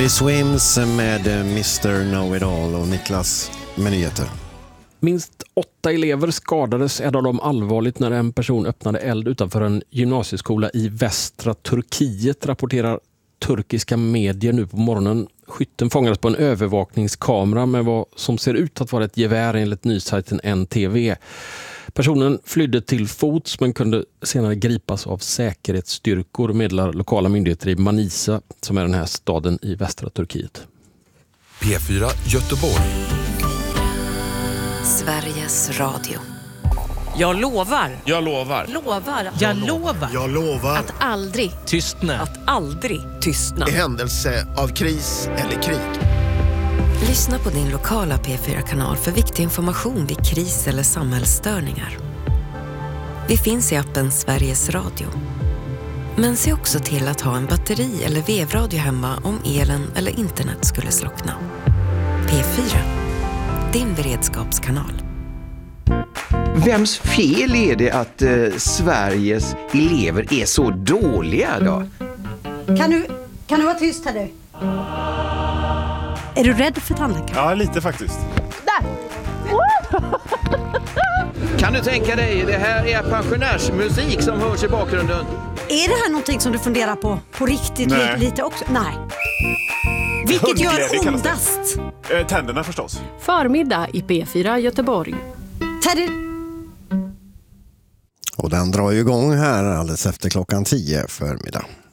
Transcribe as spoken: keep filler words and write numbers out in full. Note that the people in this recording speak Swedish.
Teddy Swims med mister Know-It-All och Niklas med nyheter. Minst åtta elever skadades, en av dem allvarligt, när en person öppnade eld utanför en gymnasieskola i västra Turkiet, rapporterar turkiska medier nu på morgonen. Skytten fångades på en övervakningskamera med vad som ser ut att vara ett gevär enligt nyhetssajten N T V. Personen flydde till fots men kunde senare gripas av säkerhetsstyrkor, meddelar lokala myndigheter i Manisa, som är den här staden i västra Turkiet. P fyra Göteborg. Sveriges Radio. Jag lovar. Jag lovar. Lovar. Jag lovar. Jag lovar. Att aldrig Tystna. Att aldrig tystna. I händelse av kris eller krig. Lyssna på din lokala P fyra-kanal för viktig information vid kris eller samhällsstörningar. Vi finns i appen Sveriges Radio. Men se också till att ha en batteri- eller vevradio hemma om elen eller internet skulle slockna. P fyra. Din beredskapskanal. Vems fel är det att eh, Sveriges elever är så dåliga då? Kan du, kan du vara tyst här nu? Är du rädd för tandläkaren? Ja, lite faktiskt. Där! Kan du tänka dig, det här är pensionärsmusik som hörs i bakgrunden. Är det här någonting som du funderar på på riktigt Nej. lite, lite också? Nej. Vilket gör Hundglädje kallas det. ondast? Eh, tänderna förstås. Förmiddag i P fyra Göteborg. Teddy... Och den drar ju igång här alldeles efter klockan tio förmiddag.